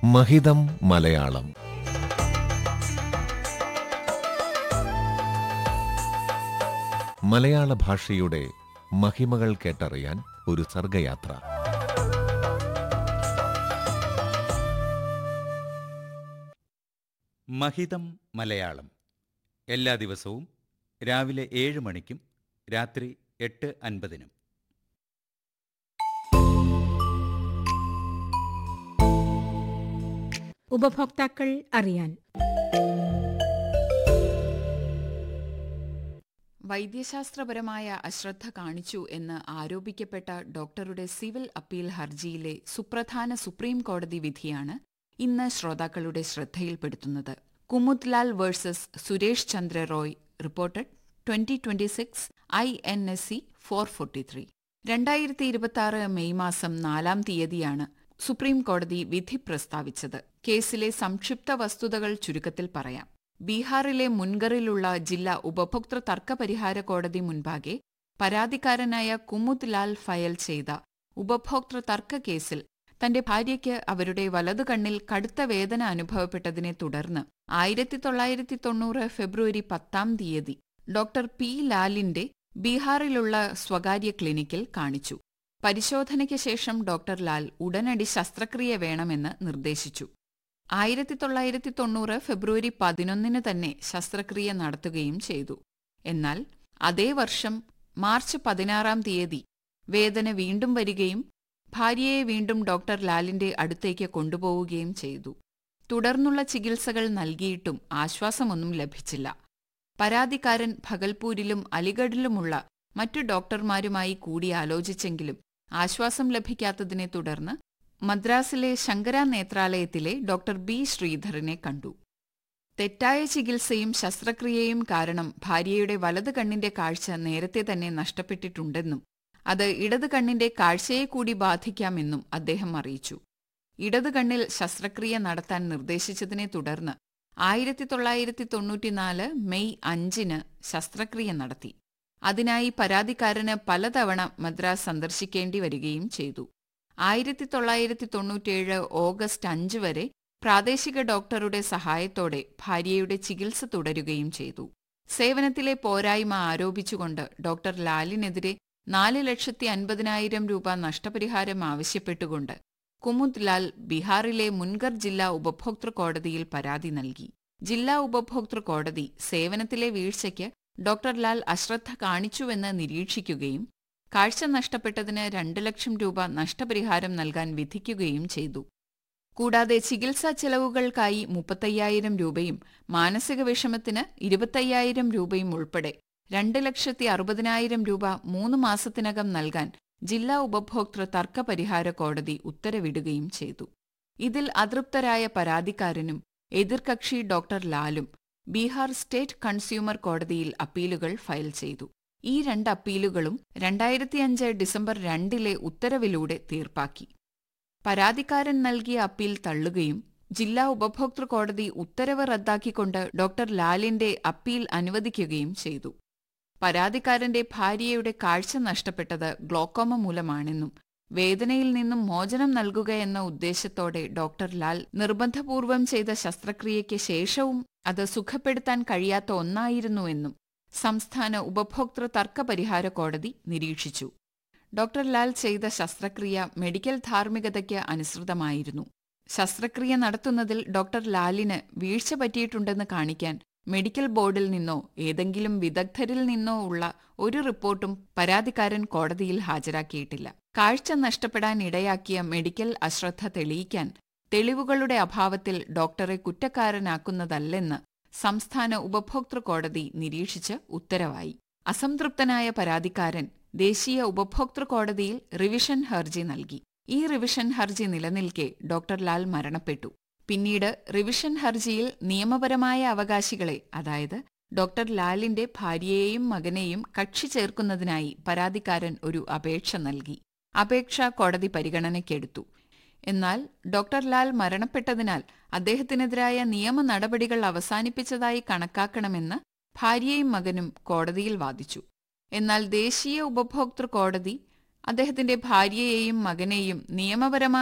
മഹിതം മലയാളം. മലയാള ഭാഷയുടെ മഹിമകൾ കേട്ടറിയാൻ ഒരു സർഗയാത്ര. മഹിതം മലയാളം എല്ലാ ദിവസവും രാവിലെ 7 മണിക്കും രാത്രി 8:50-നും. ഉപഭോക്താക്കൾ അറിയാൻ. വൈദ്യശാസ്ത്രപരമായ അശ്രദ്ധ കാണിച്ചു എന്ന് ആരോപിക്കപ്പെട്ട ഡോക്ടറുടെ സിവിൽ അപ്പീൽ ഹർജിയിലെ സുപ്രധാന സുപ്രീം കോടതി വിധിയാണ് ഇന്ന് ശ്രോതാക്കളുടെ ശ്രദ്ധയിൽപ്പെടുത്തുന്നത്. Kumudlal versus Suresh Chandra Roy reported 2026 INSC 443. 2026 May മാസം 4-ാം തീയതിയാണ് സുപ്രീം കോടതി വിധി പ്രസ്താവിച്ചത്. കേസിലെ സംക്ഷിപ്ത വസ്തുതകൾ ചുരുക്കത്തിൽ പറയാം. ബീഹാറിലെ മുൻഗറിലുള്ള ജില്ലാ ഉപഭോക്തൃ തർക്ക പരിഹാര കോടതി മുൻപാകെ പരാതിക്കാരനായ കുമുദ് ലാൽ ഫയൽ ചെയ്ത ഉപഭോക്തൃ തർക്ക കേസിൽ തന്റെ ഭാര്യയ്ക്ക് അവരുടെ വലതുകണ്ണിൽ കടുത്ത വേദന അനുഭവപ്പെട്ടതിനെ തുടർന്ന് 1990 ഫെബ്രുവരി 10-ാം തീയതി ഡോക്ടർ പി ലാലിന്റെ ബീഹാറിലുള്ള സ്വകാര്യ ക്ലിനിക്കിൽ കാണിച്ചു. പരിശോധനയ്ക്ക് ശേഷം ഡോക്ടർ ലാൽ ഉടനടി ശസ്ത്രക്രിയ വേണമെന്ന് നിർദ്ദേശിച്ചു. 1990 ഫെബ്രുവരി 11-ന് തന്നെ ശസ്ത്രക്രിയ നടത്തുകയും ചെയ്തു. എന്നാൽ അതേ വർഷം മാർച്ച് 16-ാം തീയതി വേദന വീണ്ടും വരികയും ഭാര്യയെ വീണ്ടും ഡോക്ടർ ലാലിന്റെ അടുത്തേക്ക് കൊണ്ടുപോവുകയും ചെയ്തു. തുടർന്നുള്ള ചികിത്സകൾ നൽകിയിട്ടും ആശ്വാസമൊന്നും ലഭിച്ചില്ല. പരാതിക്കാരൻ ഭഗൽപൂരിലും അലിഗഡിലുമുള്ള മറ്റു ഡോക്ടർമാരുമായി കൂടിയാലോചിച്ചെങ്കിലും ആശ്വാസം ലഭിക്കാത്തതിനെ തുടർന്ന് മദ്രാസിലെ ശങ്കര നേത്രാലയത്തിലെ ഡോക്ടർ ബി ശ്രീധറിനെ കണ്ടു. തെറ്റായ ചികിത്സയും ശസ്ത്രക്രിയയും കാരണം ഭാര്യയുടെ വലത് കണ്ണിന്റെ കാഴ്ച നേരത്തെ തന്നെ നഷ്ടപ്പെട്ടിട്ടുണ്ടെന്നും അത് ഇടത് കണ്ണിന്റെ കാഴ്ചയെ കൂടി ബാധിക്കാമെന്നും അദ്ദേഹം അറിയിച്ചു. ഇടത് കണ്ണിൽ ശസ്ത്രക്രിയ നടത്താൻ നിർദ്ദേശിച്ചതിനെ തുടർന്ന് 1994 മെയ് 5-ന് ശസ്ത്രക്രിയ നടത്തി. അതിനായി പരാതിക്കാരന് പലതവണ മദ്രാസ് സന്ദർശിക്കേണ്ടി വരികയും ചെയ്തു. 1997 ഓഗസ്റ്റ് 5 വരെ പ്രാദേശിക ഡോക്ടറുടെ സഹായത്തോടെ ഭാര്യയുടെ ചികിത്സ തുടരുകയും ചെയ്തു. സേവനത്തിലെ പോരായ്മ ആരോപിച്ചുകൊണ്ട് ഡോക്ടർ ലാലിനെതിരെ 4,50,000 രൂപ നഷ്ടപരിഹാരം ആവശ്യപ്പെട്ടുകൊണ്ട് കുമുദ് ലാൽ ബീഹാറിലെ മുൻഗർ ജില്ലാ ഉപഭോക്തൃ കോടതിയിൽ പരാതി നൽകി. ജില്ലാ ഉപഭോക്തൃ കോടതി സേവനത്തിലെ വീഴ്ചയ്ക്ക് ഡോക്ടർ ലാൽ അശ്രദ്ധ കാണിച്ചുവെന്ന് നിരീക്ഷിക്കുകയും കാഴ്ച നഷ്ടപ്പെട്ടതിന് 2 ലക്ഷം രൂപ നഷ്ടപരിഹാരം നൽകാൻ വിധിക്കുകയും ചെയ്തു. കൂടാതെ ചികിത്സാ ചെലവുകൾക്കായി 35,000 രൂപയും മാനസിക വിഷമത്തിന് 25,000 രൂപയും ഉൾപ്പെടെ 2,60,000 രൂപ 3 മാസത്തിനകം നൽകാൻ ജില്ലാ ഉപഭോക്തൃ തർക്ക പരിഹാര കോടതി ഉത്തരവിടുകയും ചെയ്തു. ഇതിൽ അതൃപ്തരായ പരാതിക്കാരനും എതിർകക്ഷി ഡോക്ടർ ലാലും ബീഹാർ സ്റ്റേറ്റ് കൺസ്യൂമർ കോടതിയിൽ അപ്പീലുകൾ ഫയൽ ചെയ്തു. ഈ 2 അപ്പീലുകളും 2005 ഡിസംബർ 2-ലെ ഉത്തരവിലൂടെ തീർപ്പാക്കി. പരാതിക്കാരൻ നൽകിയ അപ്പീൽ തള്ളുകയും ജില്ലാ ഉപഭോക്തൃ കോടതി ഉത്തരവ് റദ്ദാക്കിക്കൊണ്ട് ഡോക്ടർ ലാലിന്റെ അപ്പീൽ അനുവദിക്കുകയും ചെയ്തു. പരാതിക്കാരന്റെ ഭാര്യയുടെ കാഴ്ച നഷ്ടപ്പെട്ടത് ഗ്ലോക്കോമ മൂലമാണെന്നും വേദനയിൽ നിന്നും മോചനം നൽകുകയെന്ന ഉദ്ദേശത്തോടെ ഡോക്ടർ ലാൽ നിർബന്ധപൂർവം ചെയ്ത ശസ്ത്രക്രിയയ്ക്ക് ശേഷവും അത് സുഖപ്പെടുത്താൻ കഴിയാത്ത ഒന്നായിരുന്നുവെന്നും സംസ്ഥാന ഉപഭോക്തൃ തർക്ക പരിഹാര കോടതി നിരീക്ഷിച്ചു. ഡോക്ടർ ലാൽ ചെയ്ത ശസ്ത്രക്രിയ മെഡിക്കൽ ധാർമ്മികതയ്ക്ക് അനുസൃതമായിരുന്നു. ശസ്ത്രക്രിയ നടത്തുന്നതിൽ ഡോക്ടർ ലാലിന് വീഴ്ച പറ്റിയിട്ടുണ്ടെന്ന് കാണിക്കാൻ മെഡിക്കൽ ബോർഡിൽ നിന്നോ ഏതെങ്കിലും വിദഗ്ധരിൽ നിന്നോ ഉള്ള ഒരു റിപ്പോർട്ടും പരാതിക്കാരൻ കോടതിയിൽ ഹാജരാക്കിയിട്ടില്ല. കാഴ്ച നഷ്ടപ്പെടാൻ ഇടയാക്കിയ മെഡിക്കൽ അശ്രദ്ധ തെളിയിക്കാൻ തെളിവുകളുടെ അഭാവത്തിൽ ഡോക്ടറെ കുറ്റക്കാരനാക്കുന്നതല്ലെന്ന് സംസ്ഥാന ഉപഭോക്തൃ കോടതി നിരീക്ഷിച്ച് ഉത്തരവായി. അസംതൃപ്തനായ പരാതിക്കാരൻ ദേശീയ ഉപഭോക്തൃ കോടതിയിൽ റിവിഷൻ ഹർജി നൽകി. ഈ റിവിഷൻ ഹർജി നിലനിൽക്കെ ഡോക്ടർ ലാൽ മരണപ്പെട്ടു. പിന്നീട് റിവിഷൻ ഹർജിയിൽ നിയമപരമായ അവകാശികളെ, അതായത് ഡോക്ടർ ലാലിന്റെ ഭാര്യയെയും മകനെയും കക്ഷി ചേർക്കുന്നതിനായി പരാതിക്കാരൻ ഒരു അപേക്ഷ നൽകി. അപേക്ഷ കോടതി പരിഗണനയ്ക്കെടുത്തു. എന്നാൽ ഡോക്ടർ ലാൽ മരണപ്പെട്ടതിനാൽ അദ്ദേഹത്തിനെതിരായ നിയമ നടപടികൾ അവസാനിപ്പിച്ചതായി കണക്കാക്കണമെന്ന് ഭാര്യയും മകനും കോടതിയിൽ വാദിച്ചു. എന്നാൽ ദേശീയ ഉപഭോക്തൃ കോടതി അദ്ദേഹത്തിന്റെ ഭാര്യയെയും മകനെയും നിയമപരമായ